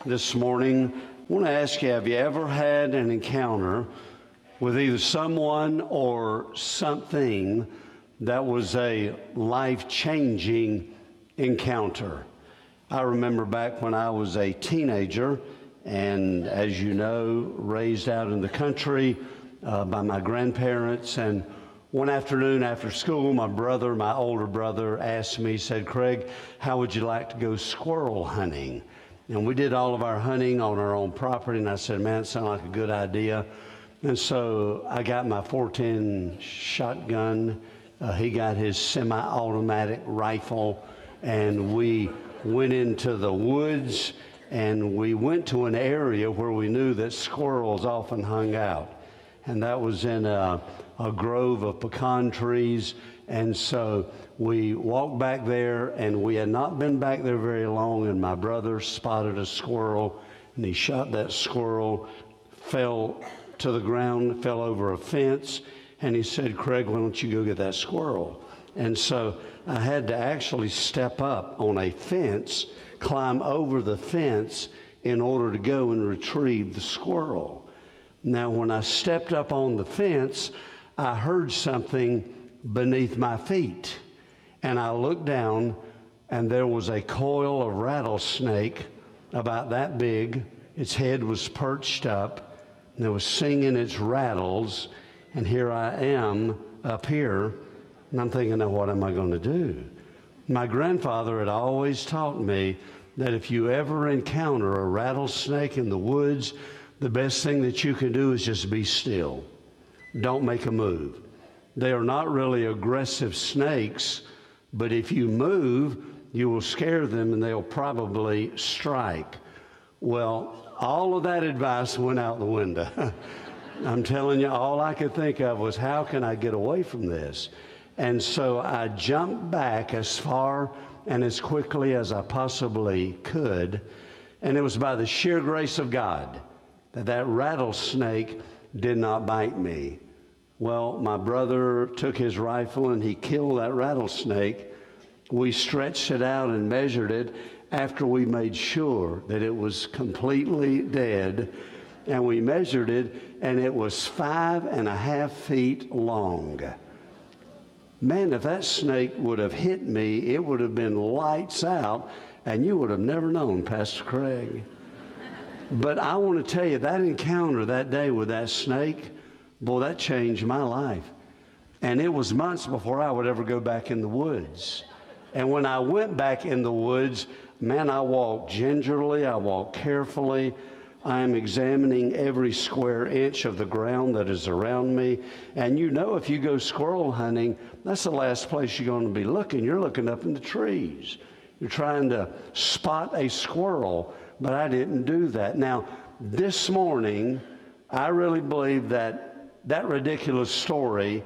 this morning, I want to ask you, have you ever had an encounter with either someone or something that was a life-changing encounter? I remember back when I was a teenager, and as you know, raised out in the country by my grandparents. And one afternoon after school, my older brother, asked me, he said, "Craig, how would you like to go squirrel hunting?" And we did all of our hunting on our own property, and I said, "Man, it sounds like a good idea." And so I got my .410 shotgun. He got his semi-automatic rifle, and we went into the woods, and we went to an area where we knew that squirrels often hung out. And that was in a grove of pecan trees. And so we walked back there, and we had not been back there very long, and my brother spotted a squirrel, and he shot that squirrel, fell to the ground, fell over a fence, and he said, "Craig, why don't you go get that squirrel?" And so I had to actually step up on a fence, climb over the fence in order to go and retrieve the squirrel. Now, when I stepped up on the fence, I heard something beneath my feet. And I looked down, and there was a coil of rattlesnake about that big. Its head was perched up, and it was singing its rattles. And here I am up here, and I'm thinking, now what am I going to do? My grandfather had always taught me that if you ever encounter a rattlesnake in the woods, the best thing that you can do is just be still. Don't make a move. They are not really aggressive snakes, but if you move, you will scare them and they'll probably strike. Well, all of that advice went out the window. I'm telling you, all I could think of was, how can I get away from this? And so I jumped back as far and as quickly as I possibly could. And it was by the sheer grace of God that rattlesnake did not bite me. Well, my brother took his rifle and he killed that rattlesnake. We stretched it out and measured it after we made sure that it was completely dead. And we measured it, and it was 5.5 feet long. Man, if that snake would have hit me, it would have been lights out, and you would have never known, Pastor Craig. But I want to tell you, that encounter that day with that snake, boy, that changed my life. And it was months before I would ever go back in the woods. And when I went back in the woods, man, I walked gingerly, I walked carefully. I am examining every square inch of the ground that is around me. And you know, if you go squirrel hunting, that's the last place you're going to be looking. You're looking up in the trees. You're trying to spot a squirrel, but I didn't do that. Now, this morning, I really believe that ridiculous story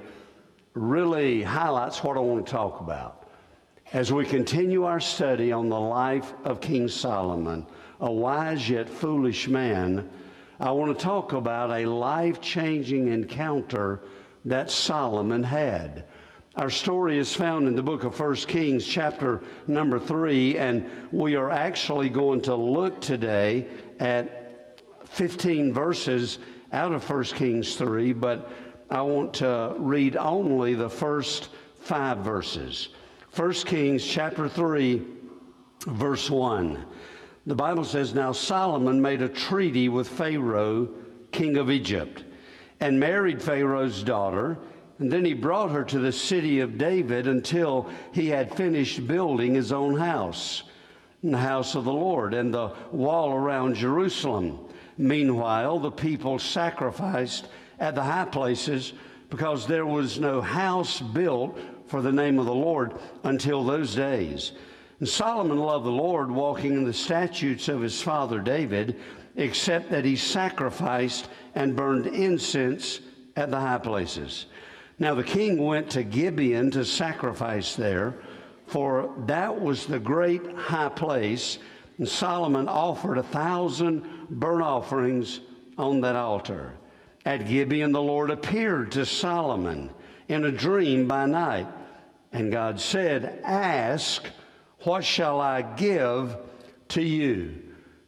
really highlights what I want to talk about. As we continue our study on the life of King Solomon, a wise yet foolish man, I want to talk about a life-changing encounter that Solomon had. Our story is found in the book of 1 Kings, chapter number 3, and we are actually going to look today at 15 verses out of 1 Kings 3, but I want to read only the first 5 verses. 1 Kings chapter 3, verse 1. The Bible says, "Now Solomon made a treaty with Pharaoh, king of Egypt, and married Pharaoh's daughter, and then he brought her to the city of David until he had finished building his own house, the house of the Lord, and the wall around Jerusalem. Meanwhile, the people sacrificed at the high places because there was no house built for the name of the Lord until those days. And Solomon loved the Lord, walking in the statutes of his father David, except that he sacrificed and burned incense at the high places. Now the king went to Gibeon to sacrifice there, for that was the great high place, and Solomon offered 1,000 burnt offerings on that altar. At Gibeon the Lord appeared to Solomon in a dream by night, and God said, 'Ask, what shall I give to you?'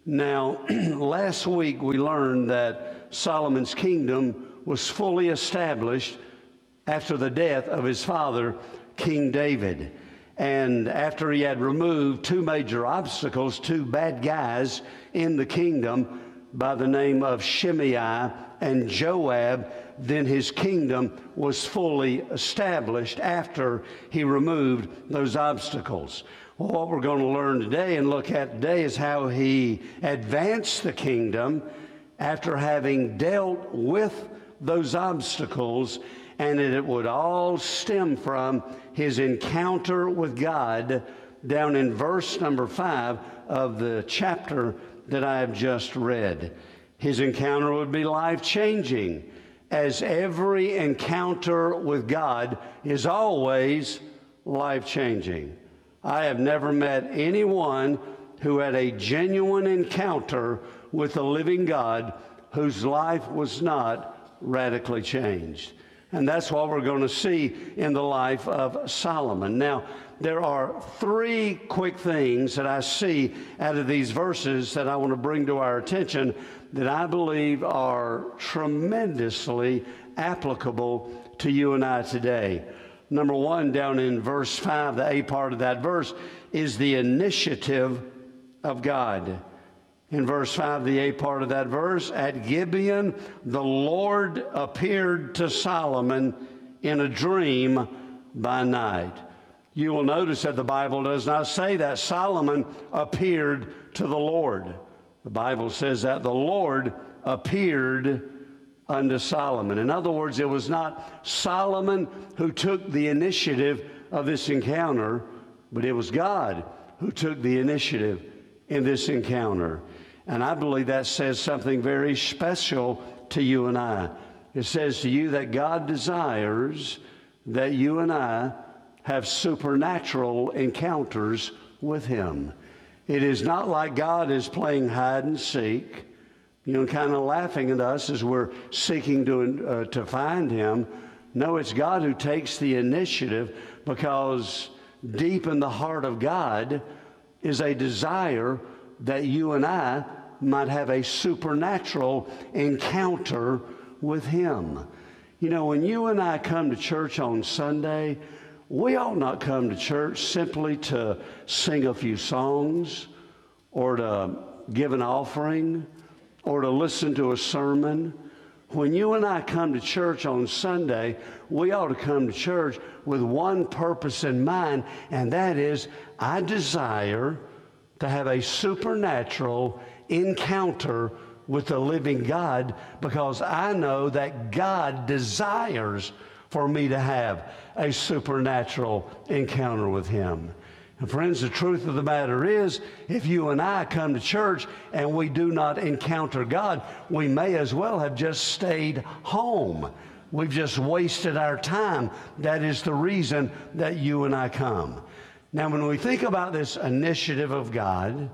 Now, last week we learned that Solomon's kingdom was fully established after the death of his father, King David. And after he had removed two major obstacles, two bad guys in the kingdom by the name of Shimei and Joab, then his kingdom was fully established after he removed those obstacles. Well, what we're going to learn today and look at today is how he advanced the kingdom after having dealt with those obstacles, and it would all stem from his encounter with God down in verse number 5 of the chapter that I have just read. His encounter would be life-changing, as every encounter with God is always life-changing. I have never met anyone who had a genuine encounter with the living God whose life was not radically changed. And that's what we're going to see in the life of Solomon. Now, there are three quick things that I see out of these verses that I want to bring to our attention that I believe are tremendously applicable to you and I today. Number one, down in verse 5, the A part of that verse, is the initiative of God. In verse 5, the A part of that verse, at Gibeon, the Lord appeared to Solomon in a dream by night. You will notice that the Bible does not say that Solomon appeared to the Lord. The Bible says that the Lord appeared unto Solomon. In other words, it was not Solomon who took the initiative of this encounter, but it was God who took the initiative in this encounter. And I believe that says something very special to you and I. It says to you that God desires that you and I have supernatural encounters with Him. It is not like God is playing hide and seek, kind of laughing at us as we're seeking to find Him. No, it's God who takes the initiative, because deep in the heart of God is a desire that you and I might have a supernatural encounter with Him. When you and I come to church on Sunday, we ought not come to church simply to sing a few songs or to give an offering or to listen to a sermon. When you and I come to church on Sunday, we ought to come to church with one purpose in mind, and that is, I desire to have a supernatural encounter with the living God, because I know that God desires for me to have a supernatural encounter with Him. And friends, the truth of the matter is, if you and I come to church and we do not encounter God, we may as well have just stayed home. We've just wasted our time. That is the reason that you and I come. Now, when we think about this initiative of God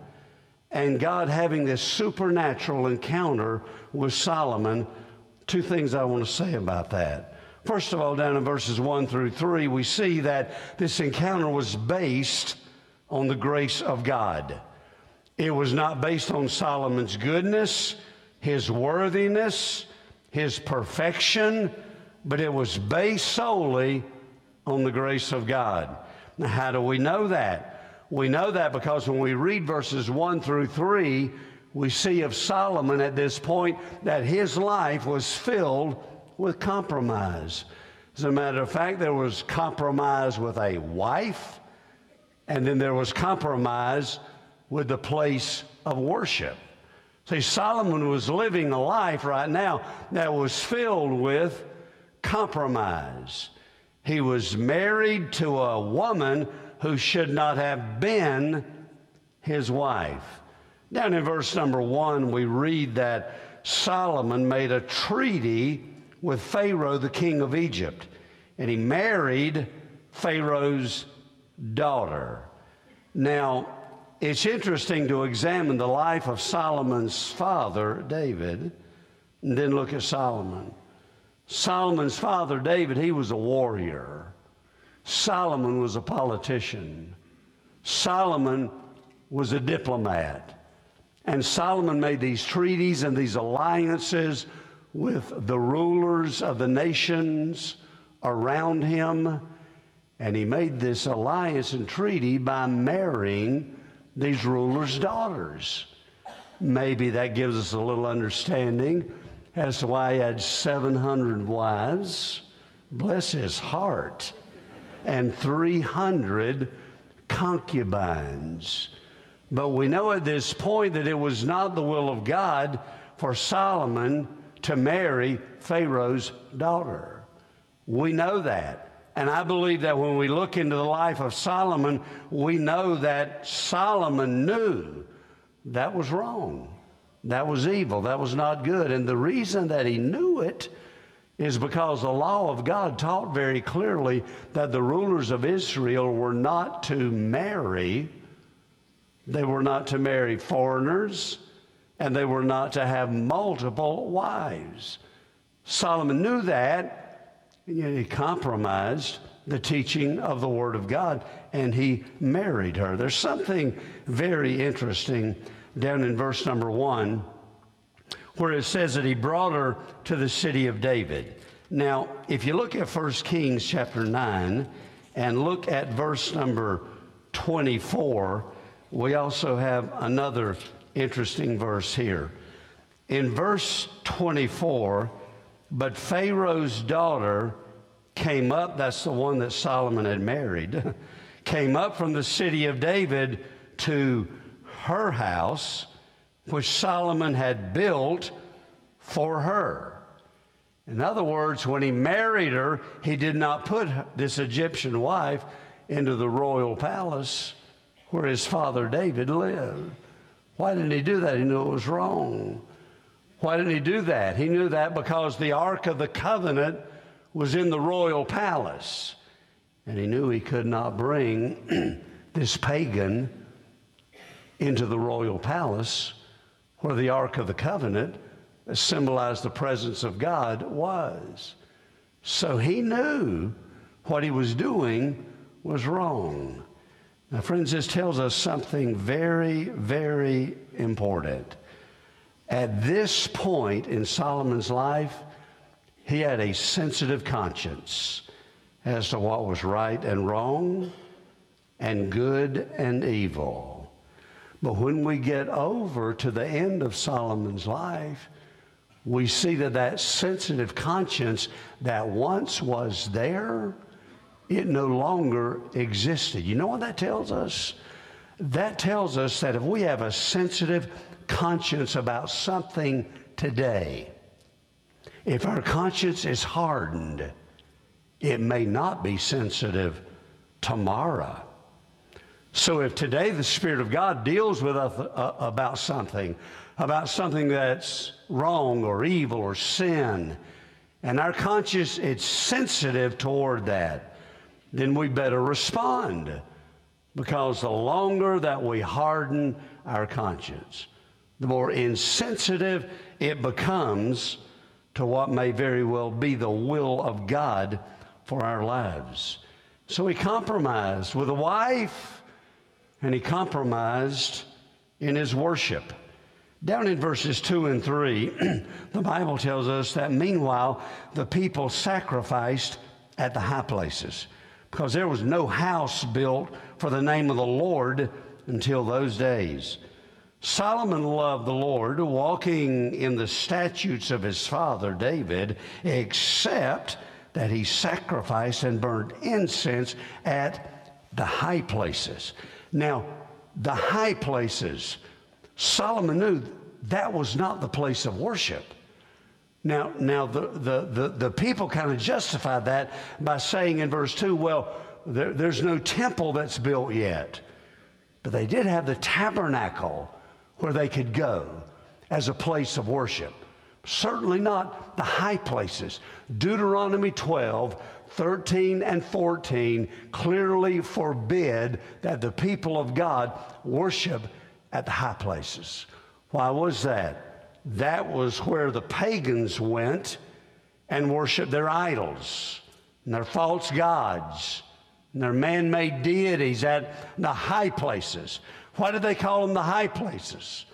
and God having this supernatural encounter with Solomon, two things I want to say about that. First of all, down in verses 1 through 3, we see that this encounter was based on the grace of God. It was not based on Solomon's goodness, his worthiness, his perfection, but it was based solely on the grace of God. Now, how do we know that? We know that because when we read verses 1 through 3, we see of Solomon at this point that his life was filled with compromise. As a matter of fact, there was compromise with a wife, and then there was compromise with the place of worship. See, Solomon was living a life right now that was filled with compromise. He was married to a woman who should not have been his wife. Down in verse number 1, we read that Solomon made a treaty with Pharaoh, the king of Egypt, and he married Pharaoh's daughter. Now, it's interesting to examine the life of Solomon's father, David, and then look at Solomon. Solomon's father, David, he was a warrior. Solomon was a politician. Solomon was a diplomat. And Solomon made these treaties and these alliances with the rulers of the nations around him. And he made this alliance and treaty by marrying these rulers' daughters. Maybe that gives us a little understanding as to why he had 700 wives, bless his heart, and 300 concubines. But we know at this point that it was not the will of God for Solomon to marry Pharaoh's daughter. We know that. And I believe that when we look into the life of Solomon, we know that Solomon knew that was wrong. That was evil. That was not good. And the reason that he knew it is because the law of God taught very clearly that the rulers of Israel were not to marry. They were not to marry foreigners, and they were not to have multiple wives. Solomon knew that, and yet he compromised the teaching of the Word of God, and he married her. There's something very interesting down in verse number 1, where it says that he brought her to the city of David. Now, if you look at 1 Kings chapter 9 and look at verse number 24, we also have another interesting verse here. In verse 24, but Pharaoh's daughter came up, that's the one that Solomon had married, came up from the city of David to her house, which Solomon had built for her. In other words, when he married her, he did not put this Egyptian wife into the royal palace where his father David lived. Why didn't he do that? He knew it was wrong. Why didn't he do that? He knew that because the Ark of the Covenant was in the royal palace. And he knew he could not bring this pagan into the royal palace where the Ark of the Covenant, that symbolized the presence of God, was. So he knew what he was doing was wrong. Now, friends, this tells us something very, very important. At this point in Solomon's life, he had a sensitive conscience as to what was right and wrong and good and evil. But when we get over to the end of Solomon's life, we see that that sensitive conscience that once was there, it no longer existed. You know what that tells us? That tells us that if we have a sensitive conscience about something today, if our conscience is hardened, it may not be sensitive tomorrow. So if today the Spirit of God deals with us about something that's wrong or evil or sin, and our conscience is sensitive toward that, then we better respond, because the longer that we harden our conscience, the more insensitive it becomes to what may very well be the will of God for our lives. So he compromised with a wife, and he compromised in his worship. Down in verses 2 and 3, the Bible tells us that meanwhile the people sacrificed at the high places, because there was no house built for the name of the Lord until those days. Solomon loved the Lord, walking in the statutes of his father David, except that he sacrificed and burned incense at the high places. Now, the high places, Solomon knew that was not the place of worship. Now the people kind of justified that by saying in verse 2, well, there's no temple that's built yet. But they did have the tabernacle where they could go as a place of worship. Certainly not the high places. Deuteronomy 12, 13 and 14 clearly forbid that the people of God worship at the high places. Why was that? That was where the pagans went and worshiped their idols and their false gods and their man-made deities at the high places. Why did they call them the high places?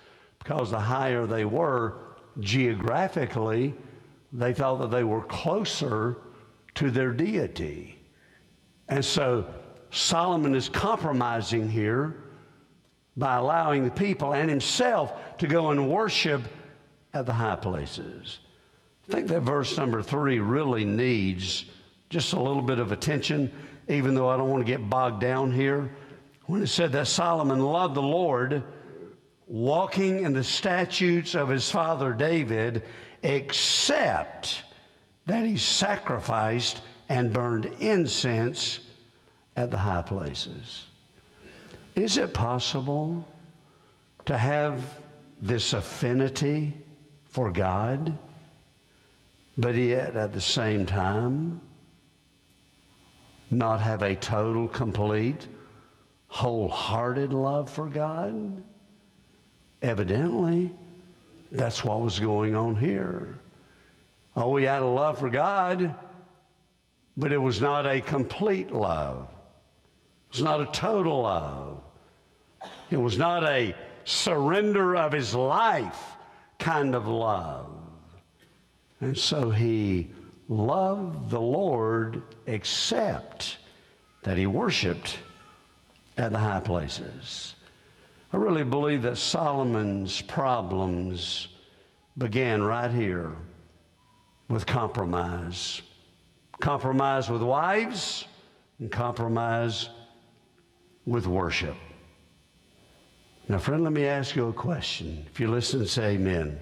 because the higher they were geographically, they thought that they were closer to their deity. And so Solomon is compromising here by allowing the people and himself to go and worship at the high places. I think that verse number 3 really needs just a little bit of attention, even though I don't want to get bogged down here. When it said that Solomon loved the Lord, walking in the statutes of his father David, except that he sacrificed and burned incense at the high places. Is it possible to have this affinity for God, but yet at the same time not have a total, complete, wholehearted love for God? Evidently, that's what was going on here. Oh, we had a love for God, but it was not a complete love. It was not a total love. It was not a surrender of his life kind of love. And so he loved the Lord except that he worshiped at the high places. I really believe that Solomon's problems began right here with compromise. Compromise with wives and compromise with worship. Now, friend, let me ask you a question. If you listen, say amen.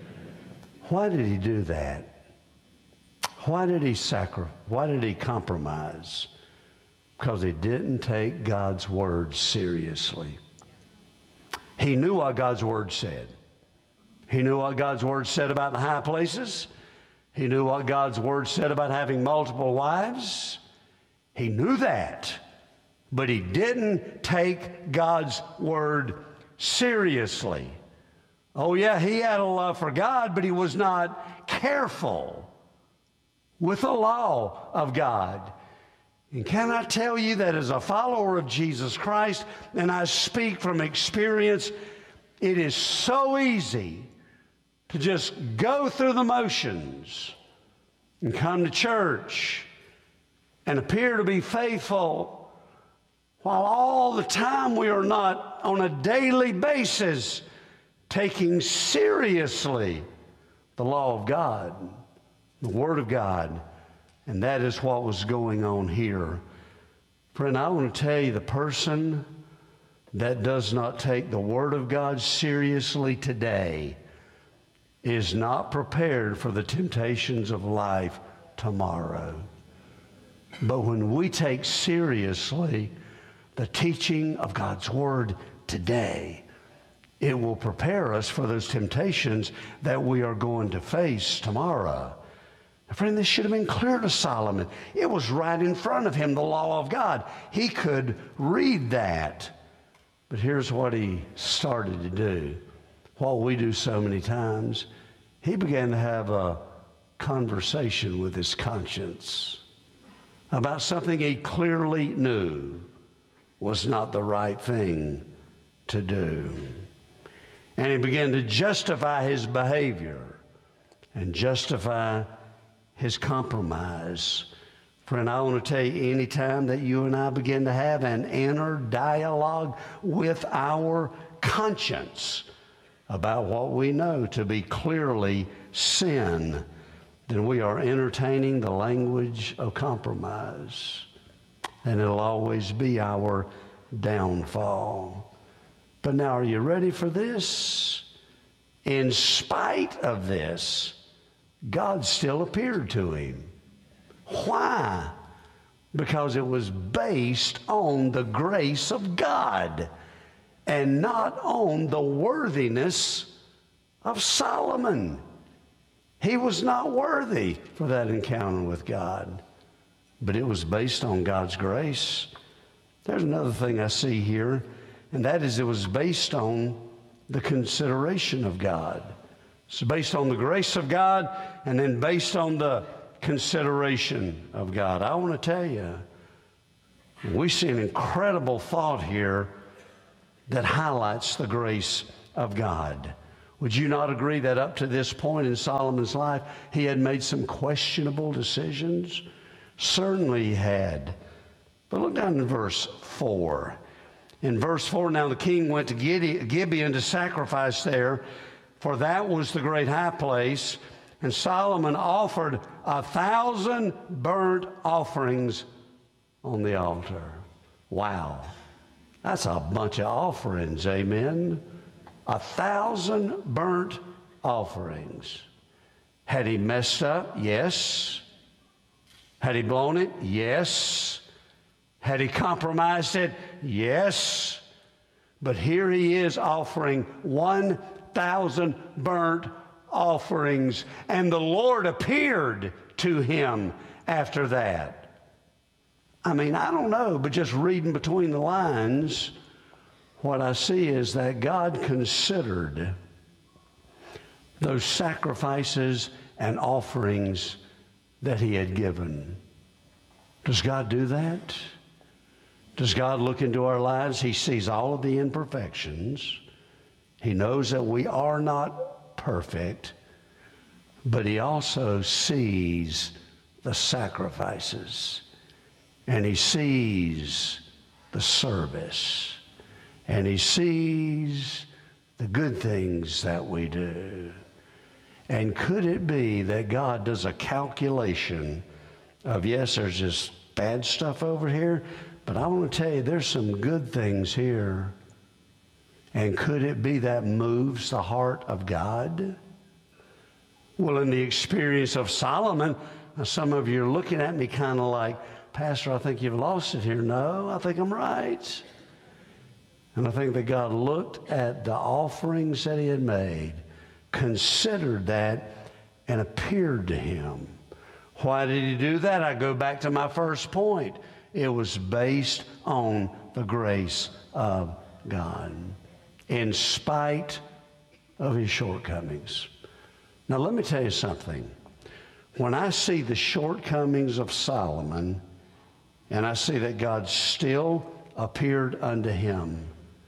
Why did he do that? Why did he compromise? Because he didn't take God's word seriously. He knew what God's word said. He knew what God's word said about the high places. He knew what God's word said about having multiple wives. He knew that. But he didn't take God's word seriously. Oh yeah, he had a love for God, but he was not careful with the law of God. And can I tell you that as a follower of Jesus Christ, and I speak from experience, it is so easy to just go through the motions and come to church and appear to be faithful, while all the time we are not on a daily basis taking seriously the law of God, the Word of God. And that is what was going on here. Friend, I want to tell you, the person that does not take the Word of God seriously today is not prepared for the temptations of life tomorrow. But when we take seriously the teaching of God's Word today, it will prepare us for those temptations that we are going to face tomorrow. Friend, this should have been clear to Solomon. It was right in front of him, the law of God. He could read that. But here's what he started to do. What we do so many times, he began to have a conversation with his conscience about something he clearly knew was not the right thing to do. And he began to justify his behavior and justify his compromise. Friend, I want to tell you, anytime that you and I begin to have an inner dialogue with our conscience about what we know to be clearly sin, then we are entertaining the language of compromise. And it'll always be our downfall. But now, are you ready for this? In spite of this, God still appeared to him. Why? Because it was based on the grace of God and not on the worthiness of Solomon. He was not worthy for that encounter with God, but it was based on God's grace. There's another thing I see here, and that is it was based on the consideration of God. It's based on the grace of God and then based on the consideration of God. I want to tell you, we see an incredible thought here that highlights the grace of God. Would you not agree that up to this point in Solomon's life, he had made some questionable decisions? Certainly he had. But look down in verse 4. In verse 4, now the king went to Gibeon to sacrifice there, for that was the great high place. And Solomon offered 1,000 burnt offerings on the altar. Wow. That's a bunch of offerings, amen? 1,000 burnt offerings. Had he messed up? Yes. Had he blown it? Yes. Had he compromised it? Yes. But here he is offering 1,000 burnt offerings, and the Lord appeared to him after that. I mean, I don't know, but just reading between the lines, what I see is that God considered those sacrifices and offerings that he had given. Does God do that? Does God look into our lives? He sees all of the imperfections. He knows that we are not perfect, but he also sees the sacrifices, and he sees the service, and he sees the good things that we do. And could it be that God does a calculation of, yes, there's this bad stuff over here, but I want to tell you there's some good things here. And could it be that moves the heart of God? Well, in the experience of Solomon, some of you are looking at me kind of like, Pastor, I think you've lost it here. No, I think I'm right. And I think that God looked at the offerings that he had made, considered that, and appeared to him. Why did he do that? I go back to my first point. It was based on the grace of God, in spite of his shortcomings. Now, let me tell you something. When I see the shortcomings of Solomon, and I see that God still appeared unto him,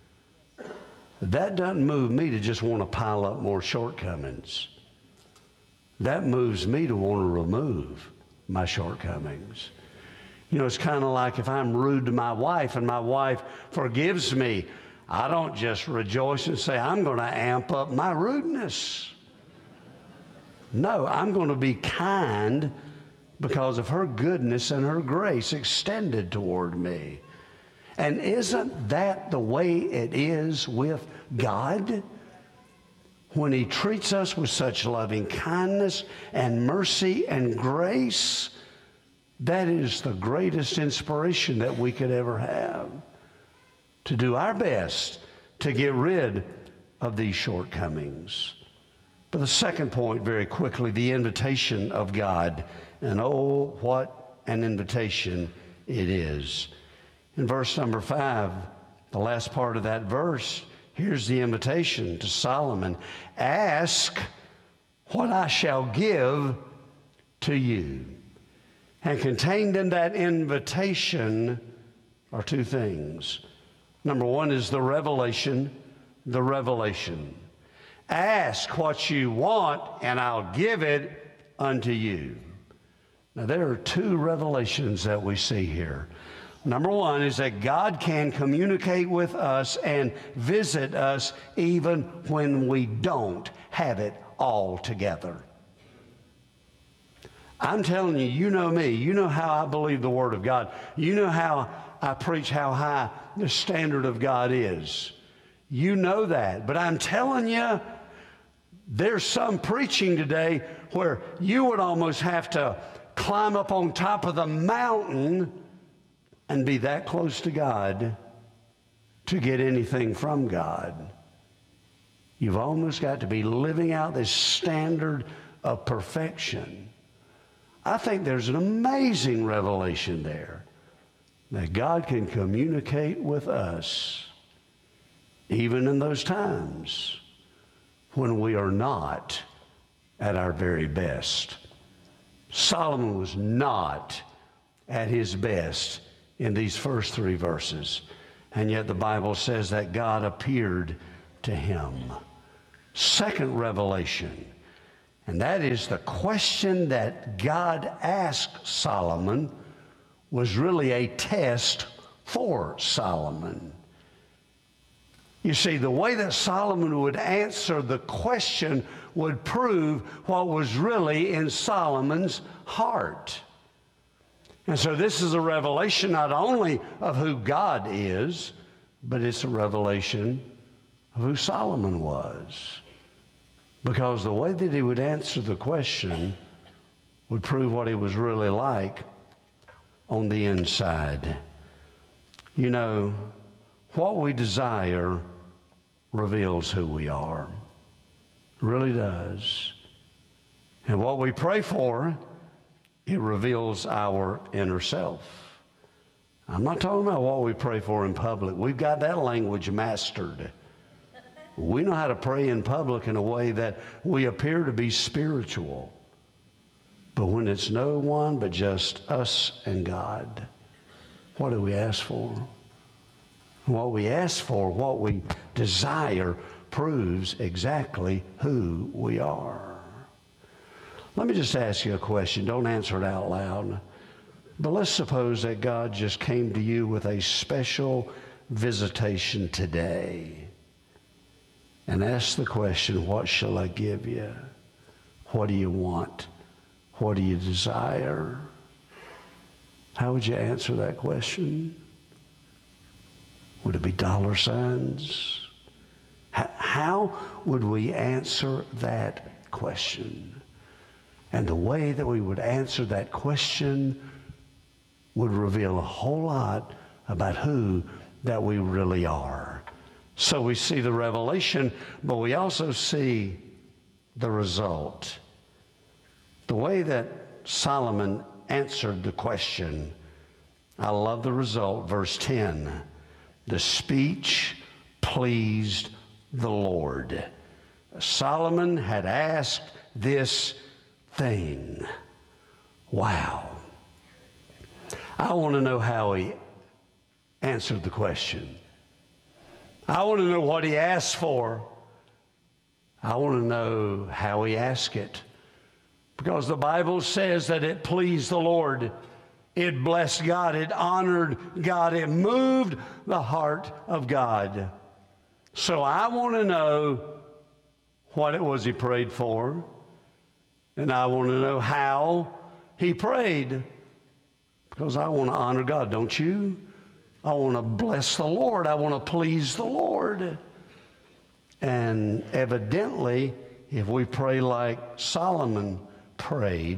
that doesn't move me to just want to pile up more shortcomings. That moves me to want to remove my shortcomings. You know, it's kind of like if I'm rude to my wife and my wife forgives me, I don't just rejoice and say, I'm going to amp up my rudeness. No, I'm going to be kind because of her goodness and her grace extended toward me. And isn't that the way it is with God? When he treats us with such loving kindness and mercy and grace, that is the greatest inspiration that we could ever have, to do our best to get rid of these shortcomings. But the second point, very quickly, the invitation of God. And oh, what an invitation it is. In verse number 5, the last part of that verse, here's the invitation to Solomon. Ask what I shall give to you. And contained in that invitation are two things. Number one is the revelation. Ask what you want, and I'll give it unto you. Now, there are two revelations that we see here. Number one is that God can communicate with us and visit us even when we don't have it all together. I'm telling you, you know me. You know how I believe the Word of God. You know how I preach how high the standard of God is. You know that. But I'm telling you, there's some preaching today where you would almost have to climb up on top of the mountain and be that close to God to get anything from God. You've almost got to be living out this standard of perfection. I think there's an amazing revelation there that God can communicate with us even in those times when we are not at our very best. Solomon was not at his best in these first three verses, and yet the Bible says that God appeared to him. second revelation. And that is the question that God asked Solomon was really a test for Solomon. You see, the way that Solomon would answer the question would prove what was really in Solomon's heart. And so this is a revelation not only of who God is, but it's a revelation of who Solomon was. Because the way that he would answer the question would prove what he was really like on the inside. You know, what we desire reveals who we are. It really does. And what we pray for, it reveals our inner self. I'm not talking about what we pray for in public. We've got that language mastered. We know how to pray in public in a way that we appear to be spiritual. But when it's no one but just us and God, what do we ask for? What we ask for, what we desire, proves exactly who we are. Let me just ask you a question. Don't answer it out loud. But let's suppose that God just came to you with a special visitation today and asked the question, what shall I give you? What do you want? What do you desire? How would you answer that question? Would it be dollar signs? How would we answer that question? And the way that we would answer that question would reveal a whole lot about who that we really are. So we see the revelation, but we also see the result. The way that Solomon answered the question, I love the result. Verse 10, the speech pleased the Lord. Solomon had asked this thing. Wow. I want to know how he answered the question. I want to know what he asked for. I want to know how he asked it. Because the Bible says that it pleased the Lord. It blessed God. It honored God. It moved the heart of God. So I want to know what it was he prayed for. And I want to know how he prayed. Because I want to honor God, don't you? I want to bless the Lord. I want to please the Lord. And evidently, if we pray like Solomon prayed,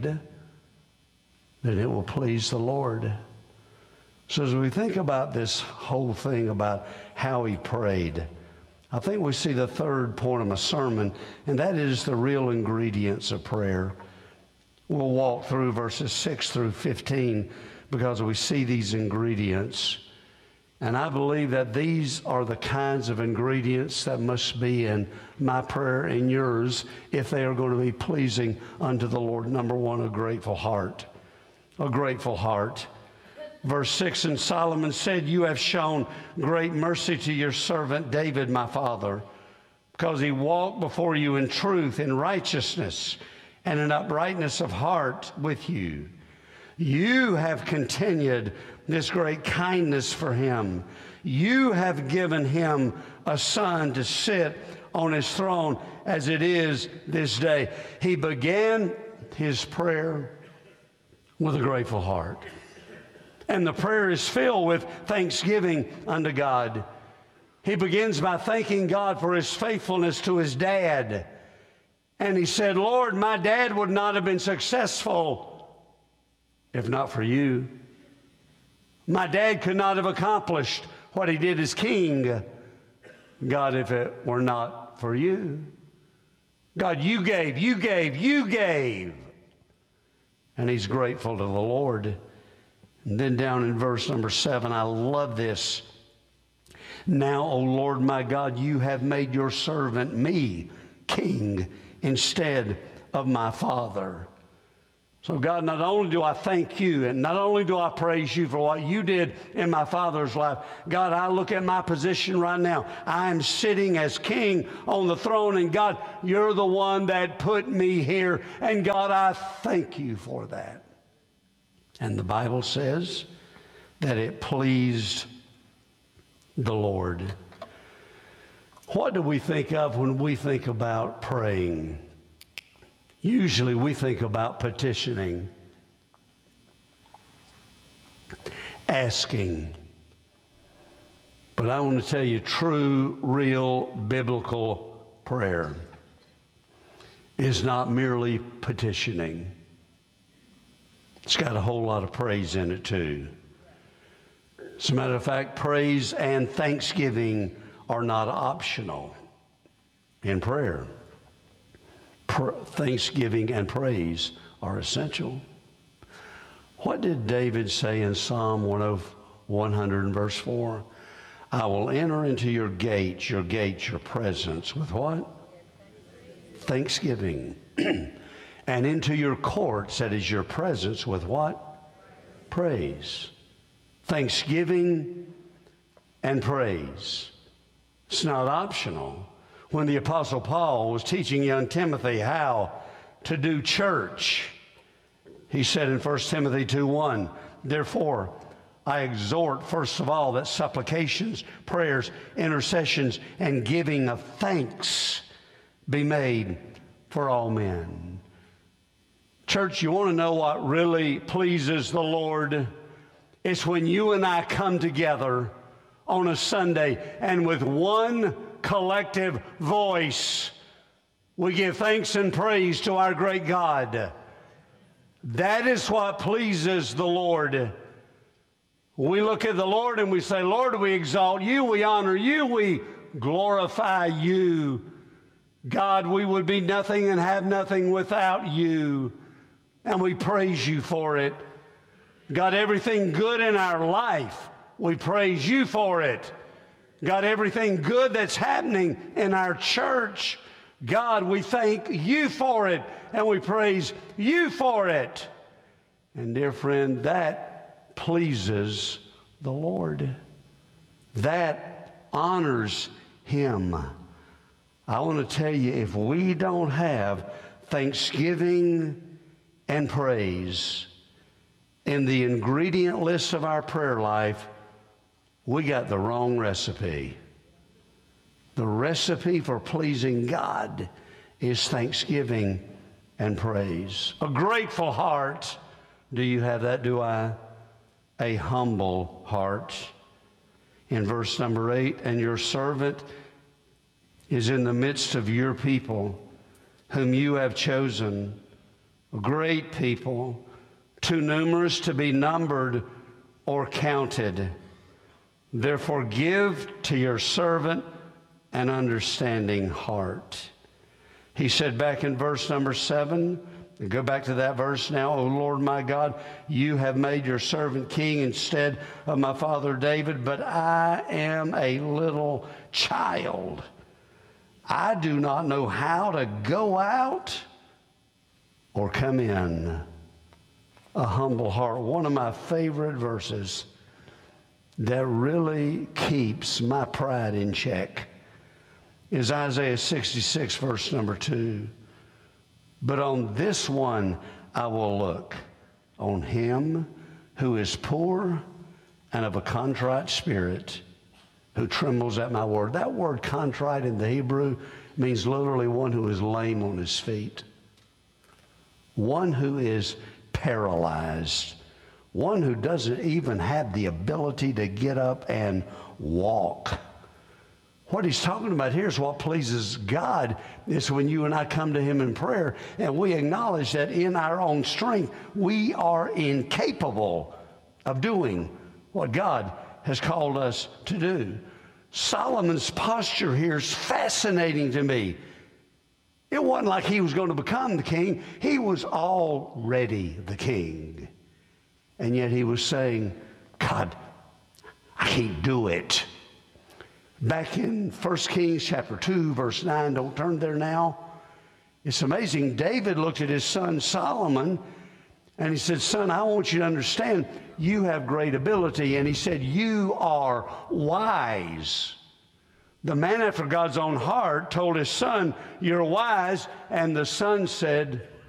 then it will please the Lord. So as we think about this whole thing about how he prayed, I think we see the third point of my sermon, and that is the real ingredients of prayer. We'll walk through verses 6 through 15 because we see these ingredients. And I believe that these are the kinds of ingredients that must be in my prayer and yours if they are going to be pleasing unto the Lord. Number one, a grateful heart. A grateful heart. Verse 6, and Solomon said, you have shown great mercy to your servant David, my father, because he walked before you in truth, in righteousness, and in uprightness of heart with you. You have continued this great kindness for him. You have given him a son to sit on his throne as it is this day. He began his prayer with a grateful heart. And the prayer is filled with thanksgiving unto God. He begins by thanking God for his faithfulness to his dad. And he said, Lord, my dad would not have been successful if not for you. My dad could not have accomplished what he did as king, God, if it were not for you. God, you gave. And he's grateful to the Lord. And then down in verse number 7, I love this. Now, O Lord my God, you have made your servant me king instead of my father. So God, not only do I thank you and not only do I praise you for what you did in my father's life, God, I look at my position right now. I am sitting as king on the throne, and God, you're the one that put me here. And God, I thank you for that. And the Bible says that it pleased the Lord. What do we think of when we think about praying? Usually we think about petitioning, asking. But I want to tell you, true, real, biblical prayer is not merely petitioning. It's got a whole lot of praise in it too. As a matter of fact, praise and thanksgiving are not optional in prayer. Thanksgiving and praise are essential. What did David say in Psalm 100 and verse 4? I will enter into your gates, your presence with what? Thanksgiving. And into your courts, that is your presence, with what? Praise. Thanksgiving and praise. It's not optional. When the Apostle Paul was teaching young Timothy how to do church, he said in 1 Timothy 2:1, therefore, I exhort, first of all, that supplications, prayers, intercessions, and giving of thanks be made for all men. Church, you want to know what really pleases the Lord? It's when you and I come together on a Sunday and with one collective voice, we give thanks and praise to our great God. That is what pleases the Lord. We look at the Lord and we say, Lord, we exalt you, we honor you, we glorify you. God, we would be nothing and have nothing without you, and we praise you for it. God, everything good in our life, we praise you for it. God, everything good that's happening in our church, God, we thank you for it, and we praise you for it. And dear friend, that pleases the Lord. That honors him. I want to tell you, if we don't have thanksgiving and praise in the ingredient list of our prayer life, we got the wrong recipe. The recipe for pleasing God is thanksgiving and praise. A grateful heart. Do you have that? Do I? A humble heart. In verse number 8, and your servant is in the midst of your people, whom you have chosen, a great people, too numerous to be numbered or counted. Therefore, give to your servant an understanding heart. He said back in verse number 7, go back to that verse now, O Lord my God, you have made your servant king instead of my father David, but I am a little child. I do not know how to go out or come in. A humble heart, one of my favorite verses that really keeps my pride in check is Isaiah 66, verse number 2. But on this one I will look, on him who is poor and of a contrite spirit, who trembles at my word. That word contrite in the Hebrew means literally one who is lame on his feet, one who is paralyzed, one who doesn't even have the ability to get up and walk. What he's talking about here is what pleases God. It's when you and I come to him in prayer and we acknowledge that in our own strength we are incapable of doing what God has called us to do. Solomon's posture here is fascinating to me. It wasn't like he was going to become the king. He was already the king. And yet he was saying, God, I can't do it. Back in 1 Kings chapter 2, verse 9, don't turn there now. It's amazing. David looked at his son Solomon And he said, son, I want you to understand, you have great ability. And he said, you are wise. The man after God's own heart told his son, you're wise. And the son said,